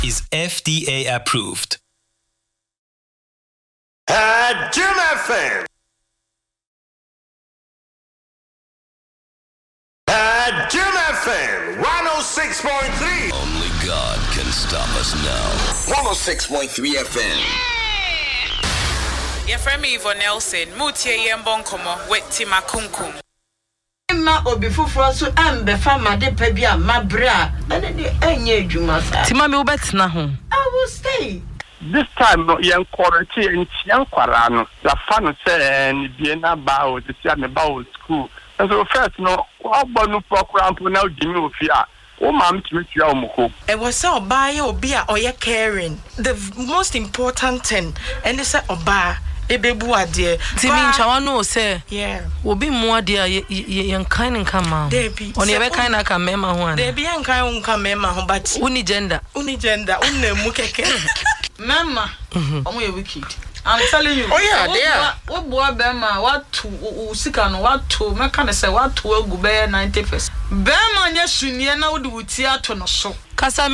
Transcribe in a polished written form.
is FDA approved. Jim FM. Jim FM 106.3. Only God can stop us now. 106.3 FM. Your friend Ivo Nelson, Mutie Yembonkomo, Wetima Kunkum. Ma obi fufuro so ambe fama de pa bia mabra na de enye adwuma sa Tima me obetina ho I will stay this time no yen quarantine en tian kwara no la fa no se ni bie na ba o de tia me ba o school and so first no obo no program po na odi mi ofia o ma mtimi tia o mko e was say oba ye obi a oye caring the most important thing and they say oba ebebu ade timi nchawa no say yeah obi mu ade yen kan nka ma oni ebe kan na ka mema ho ana dey be yen kan nka mema ho but uni gender unemu keke mama omo ye wicked I'm telling you. Oh yeah, there. What boy Bema, what to Sikano, what to Mekana say, what to go bear 90%. Bema, yes, you near now do theater no so.